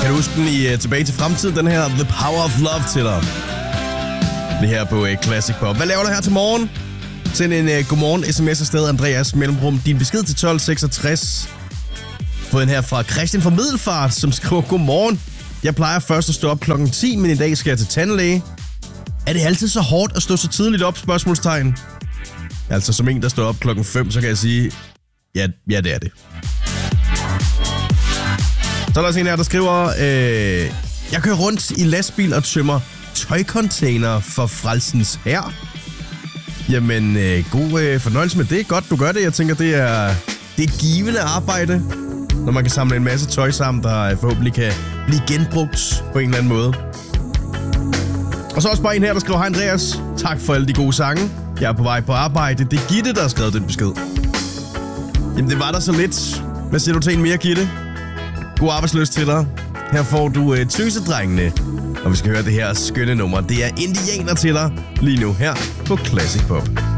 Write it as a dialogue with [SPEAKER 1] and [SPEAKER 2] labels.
[SPEAKER 1] Kan du huske den i Tilbage til Fremtiden, den her The Power of Love til dig? Det her på Classic Pop. Hvad laver du her til morgen? Send en godmorgen sms afsted, Andreas mellemrum. Din besked til 1266. Fået en her fra Christian fra Middelfart, som skriver: godmorgen. Jeg plejer først at stå op klokken 10, men i dag skal jeg til tandlæge. Er det altid så hårdt at stå så tidligt op? Spørgsmålstegn. Altså som en, der står op klokken 5, så kan jeg sige, ja det er det. Så er der også en her, der skriver: jeg kører rundt i lastbil og tømmer tøjcontainer for Frelsens Hær. Jamen, god fornøjelse med det. Godt, du gør det. Jeg tænker, det er et givende arbejde, når man kan samle en masse tøj sammen, der forhåbentlig kan blive genbrugt på en eller anden måde. Og så også bare en her, der skriver: hej Andreas, tak for alle de gode sange. Jeg er på vej på arbejde. Det er Gitte, der har skrevet den besked. Jamen, det var der så lidt. Hvad siger du til en mere, Gitte? God arbejdsløst til dig. Her får du Tøsedrengene, og vi skal høre det her skønne nummer. Det er Indianer til dig lige nu her på Classic Pop.